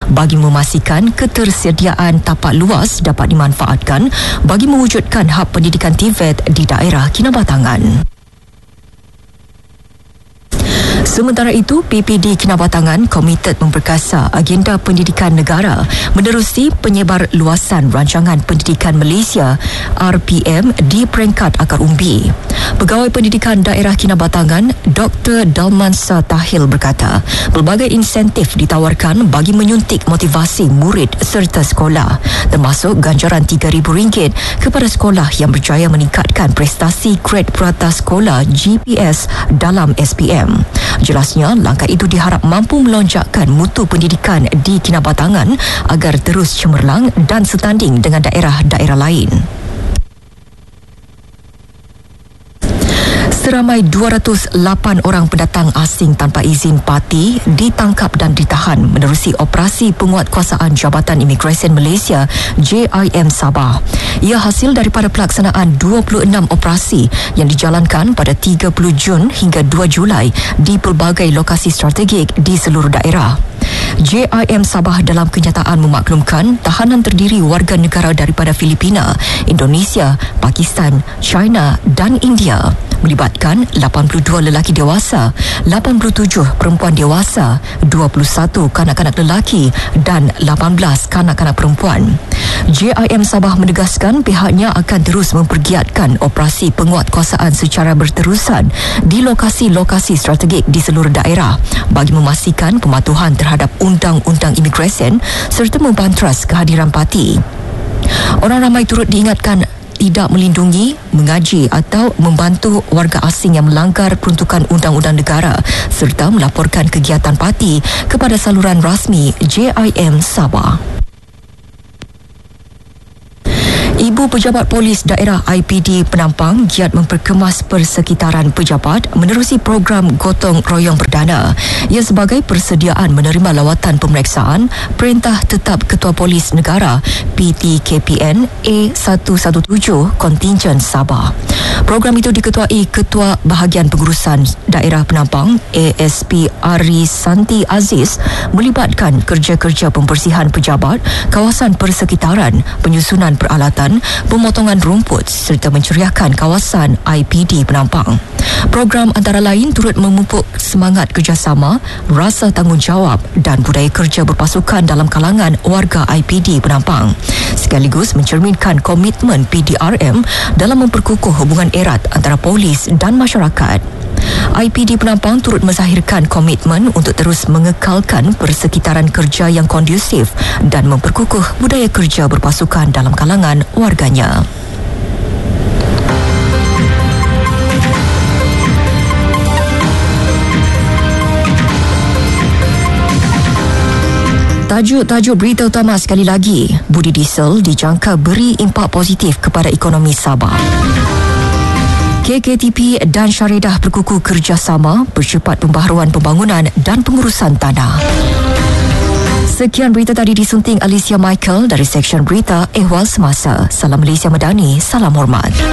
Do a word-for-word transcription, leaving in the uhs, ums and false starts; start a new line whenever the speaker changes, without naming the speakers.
bagi memastikan ketersediaan tapak luas dapat dimanfaatkan bagi mewujudkan hub pendidikan T V E T di daerah Kinabatangan. Sementara itu, P P D Kinabatangan komited memperkasa agenda pendidikan negara menerusi penyebar luasan Rancangan Pendidikan Malaysia R P M di peringkat akar umbi. Pegawai Pendidikan Daerah Kinabatangan, Doktor Dalmansa Tahil berkata, pelbagai insentif ditawarkan bagi menyuntik motivasi murid serta sekolah, termasuk ganjaran tiga ribu ringgit kepada sekolah yang berjaya meningkatkan prestasi grade purata sekolah G P S dalam S P M. Jelasnya, langkah itu diharap mampu melonjakkan mutu pendidikan di Kinabatangan agar terus cemerlang dan setanding dengan daerah-daerah lain. Seramai dua ratus lapan orang pendatang asing tanpa izin parti ditangkap dan ditahan menerusi operasi penguatkuasaan Jabatan Imigresen Malaysia J I M Sabah. Ia hasil daripada pelaksanaan dua puluh enam operasi yang dijalankan pada tiga puluh Jun hingga dua Julai di pelbagai lokasi strategik di seluruh daerah. J I M Sabah dalam kenyataan memaklumkan tahanan terdiri warga negara daripada Filipina, Indonesia, Pakistan, China dan India, melibatkan lapan puluh dua lelaki dewasa, lapan puluh tujuh perempuan dewasa, dua puluh satu kanak-kanak lelaki dan lapan belas kanak-kanak perempuan. J I M Sabah menegaskan pihaknya akan terus mempergiatkan operasi penguatkuasaan secara berterusan di lokasi-lokasi strategik di seluruh daerah bagi memastikan pematuhan terhadap Undang-Undang Imigresen serta membantras kehadiran parti. Orang ramai turut diingatkan tidak melindungi, mengaji atau membantu warga asing yang melanggar peruntukan undang-undang negara serta melaporkan kegiatan parti kepada saluran rasmi J I M Sabah. Ibu Pejabat Polis Daerah I P D Penampang giat memperkemas persekitaran pejabat menerusi program Gotong Royong Perdana. Ia sebagai persediaan menerima lawatan pemeriksaan Perintah Tetap Ketua Polis Negara P T K P N A seratus tujuh belas Kontingen Sabah. Program itu diketuai Ketua Bahagian Pengurusan Daerah Penampang A S P Ari Santi Aziz, melibatkan kerja-kerja pembersihan pejabat, kawasan persekitaran, penyusunan peralatan, pemotongan rumput serta menceriahkan kawasan I P D Penampang. Program antara lain turut memupuk semangat kerjasama, rasa tanggungjawab dan budaya kerja berpasukan dalam kalangan warga I P D Penampang, sekaligus mencerminkan komitmen P D R M dalam memperkukuh hubungan erat antara polis dan masyarakat. I P D Penampang turut menzahirkan komitmen untuk terus mengekalkan persekitaran kerja yang kondusif dan memperkukuh budaya kerja berpasukan dalam kalangan warganya. Tajuk-tajuk berita utama sekali lagi. Budi diesel dijangka beri impak positif kepada ekonomi Sabah. K K T P dan Syaridah berkukuh kerjasama percepat pembaharuan pembangunan dan pengurusan tanah. Sekian berita tadi disunting Alicia Michael dari Seksyen Berita Ehwal Semasa. Salam Malaysia Madani, salam hormat.